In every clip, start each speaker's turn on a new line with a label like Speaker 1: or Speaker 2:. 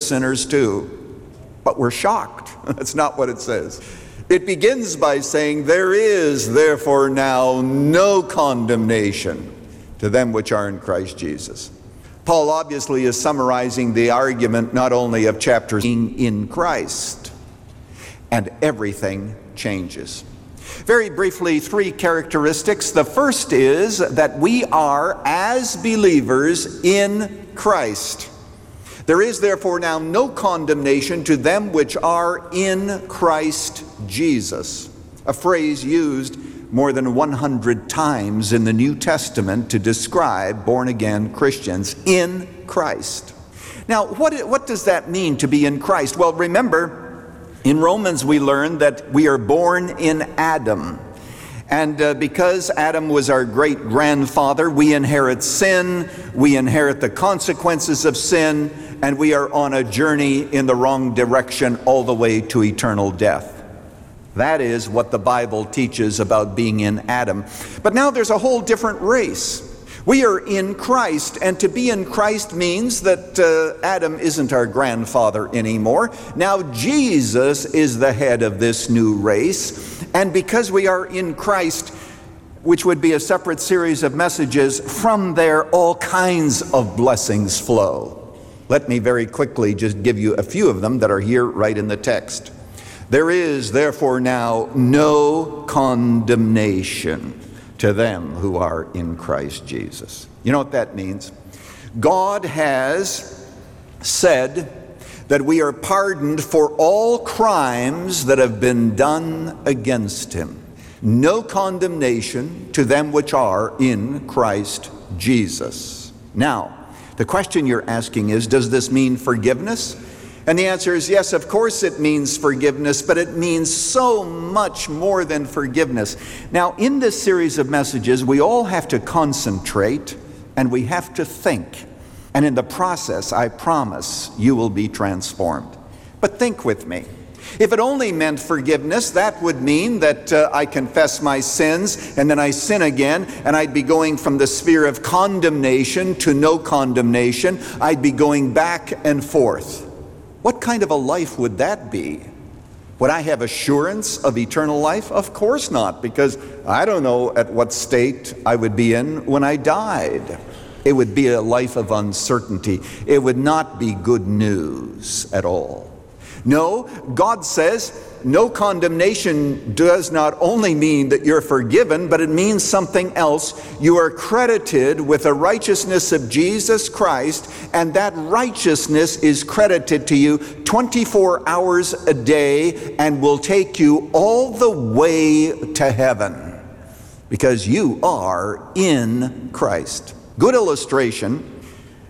Speaker 1: sinners too. But we're shocked. That's not what it says. It begins by saying, there is therefore now no condemnation to them which are in Christ Jesus. Paul obviously is summarizing the argument not only of chapter in Christ, and everything changes. Very briefly, three characteristics. The first is that we are, as believers, in Christ. There is therefore now no condemnation to them which are in Christ Jesus. A phrase used more than 100 times in the New Testament to describe born-again Christians in Christ. Now, what does that mean to be in Christ? Well, remember, in Romans we learn that we are born in Adam. And because Adam was our great-grandfather, we inherit sin, we inherit the consequences of sin, and we are on a journey in the wrong direction all the way to eternal death. That is what the Bible teaches about being in Adam. But now there's a whole different race. We are in Christ, and to be in Christ means that Adam isn't our grandfather anymore. Now Jesus is the head of this new race, and because we are in Christ, which would be a separate series of messages, from there all kinds of blessings flow. Let me very quickly just give you a few of them that are here right in the text. There is therefore now no condemnation to them who are in Christ Jesus. You know what that means? God has said that we are pardoned for all crimes that have been done against him. No condemnation to them which are in Christ Jesus. Now, the question you're asking is, does this mean forgiveness? And the answer is yes, of course it means forgiveness, but it means so much more than forgiveness. Now, in this series of messages, we all have to concentrate and we have to think. And in the process, I promise you will be transformed. But think with me. If it only meant forgiveness, that would mean that I confess my sins and then I sin again, and I'd be going from the sphere of condemnation to no condemnation. I'd be going back and forth. What kind of a life would that be? Would I have assurance of eternal life? Of course not, because I don't know at what state I would be in when I died. It would be a life of uncertainty. It would not be good news at all. No, God says no condemnation does not only mean that you're forgiven, but it means something else. You are credited with the righteousness of Jesus Christ, and that righteousness is credited to you 24 hours a day and will take you all the way to heaven because you are in Christ. Good illustration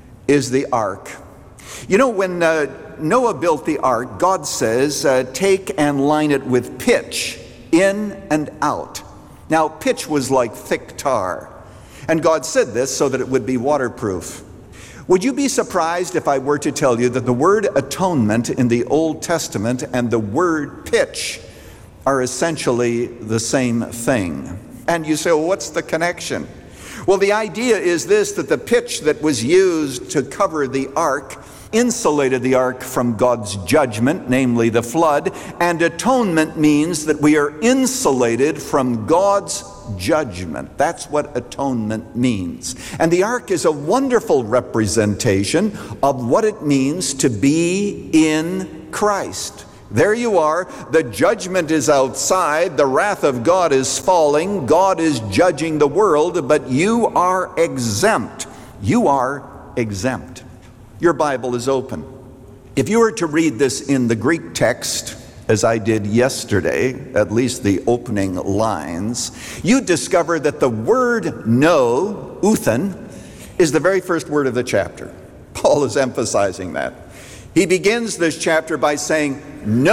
Speaker 1: is the ark. You know, when Noah built the ark, God says, take and line it with pitch, in and out. Now, pitch was like thick tar. And God said this so that it would be waterproof. Would you be surprised if I were to tell you that the word atonement in the Old Testament and the word pitch are essentially the same thing? And you say, well, what's the connection? Well, the idea is this, that the pitch that was used to cover the ark insulated the ark from God's judgment, namely the flood, and atonement means that we are insulated from God's judgment. That's what atonement means. And the ark is a wonderful representation of what it means to be in Christ. There you are. The judgment is outside. The wrath of God is falling. God is judging the world, but you are exempt. You are exempt. Your Bible is open. If you were to read this in the Greek text, as I did yesterday, at least the opening lines, you'd discover that the word no, uthen, is the very first word of the chapter. Paul is emphasizing that. He begins this chapter by saying,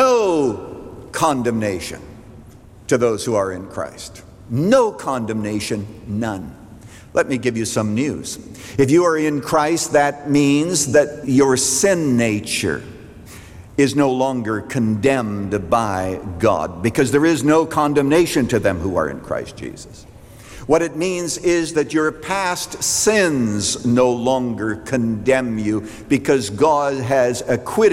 Speaker 1: no condemnation to those who are in Christ. No condemnation, none. Let me give you some news. If you are in Christ, that means that your sin nature is no longer condemned by God, because there is no condemnation to them who are in Christ Jesus. What it means is that your past sins no longer condemn you, because God has acquitted